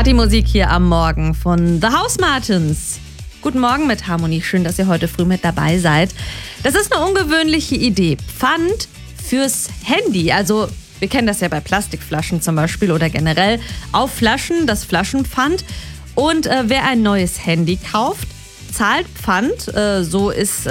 Partymusik hier am Morgen von The Housemartins. Guten Morgen mit Harmonie, schön, dass ihr heute früh mit dabei seid. Das ist eine ungewöhnliche Idee. Pfand fürs Handy, also wir kennen das ja bei Plastikflaschen zum Beispiel oder generell auf Flaschen, das Flaschenpfand. Und wer ein neues Handy kauft, zahlt Pfand, so ist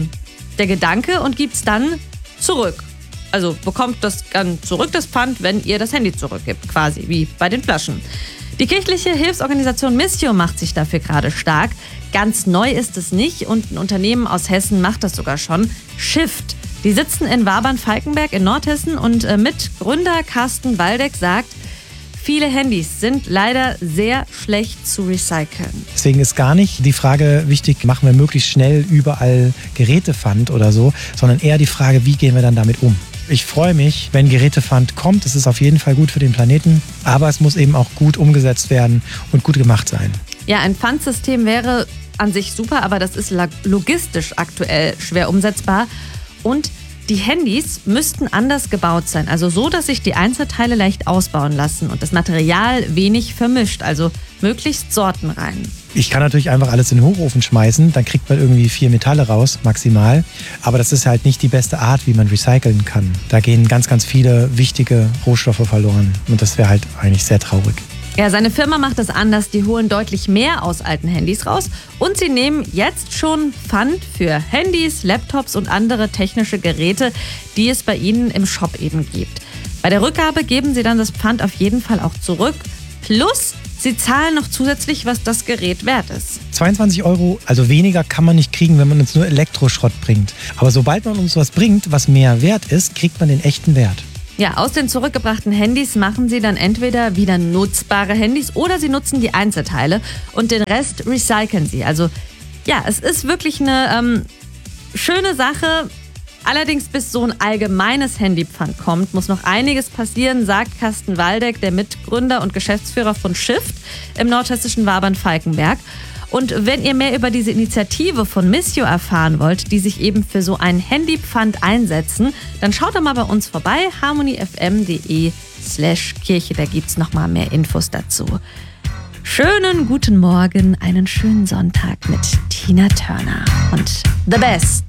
der Gedanke, und gibt es dann zurück. Also bekommt das dann zurück, das Pfand, wenn ihr das Handy zurückgibt, quasi wie bei den Flaschen. Die kirchliche Hilfsorganisation Missio macht sich dafür gerade stark. Ganz neu ist es nicht und ein Unternehmen aus Hessen macht das sogar schon. Shift. Die sitzen in Wabern-Falkenberg in Nordhessen und Mitgründer Carsten Waldeck sagt, viele Handys sind leider sehr schlecht zu recyceln. Deswegen ist gar nicht die Frage wichtig, machen wir möglichst schnell überall Gerätepfand oder so, sondern eher die Frage, wie gehen wir dann damit um? Ich freue mich, wenn Gerätepfand kommt. Es ist auf jeden Fall gut für den Planeten, aber es muss eben auch gut umgesetzt werden und gut gemacht sein. Ja, ein Pfandsystem wäre an sich super, aber das ist logistisch aktuell schwer umsetzbar. Und die Handys müssten anders gebaut sein, also so, dass sich die Einzelteile leicht ausbauen lassen und das Material wenig vermischt, also möglichst sortenrein. Ich kann natürlich einfach alles in den Hochofen schmeißen, dann kriegt man irgendwie 4 Metalle raus, maximal. Aber das ist halt nicht die beste Art, wie man recyceln kann. Da gehen ganz, ganz viele wichtige Rohstoffe verloren und das wäre halt eigentlich sehr traurig. Ja, seine Firma macht es anders. Die holen deutlich mehr aus alten Handys raus und sie nehmen jetzt schon Pfand für Handys, Laptops und andere technische Geräte, die es bei ihnen im Shop eben gibt. Bei der Rückgabe geben sie dann das Pfand auf jeden Fall auch zurück. Plus, sie zahlen noch zusätzlich, was das Gerät wert ist. 22 €, also weniger kann man nicht kriegen, wenn man uns nur Elektroschrott bringt. Aber sobald man uns was bringt, was mehr wert ist, kriegt man den echten Wert. Ja, aus den zurückgebrachten Handys machen sie dann entweder wieder nutzbare Handys oder sie nutzen die Einzelteile und den Rest recyceln sie. Also ja, es ist wirklich eine schöne Sache. Allerdings, bis so ein allgemeines Handypfand kommt, muss noch einiges passieren, sagt Carsten Waldeck, der Mitgründer und Geschäftsführer von Shift im nordhessischen Wabern-Falkenberg. Und wenn ihr mehr über diese Initiative von Missio erfahren wollt, die sich eben für so ein Handypfand einsetzen, dann schaut doch mal bei uns vorbei, harmoniefm.de/Kirche, da gibt's noch mal mehr Infos dazu. Schönen guten Morgen, einen schönen Sonntag mit Tina Turner und The Best.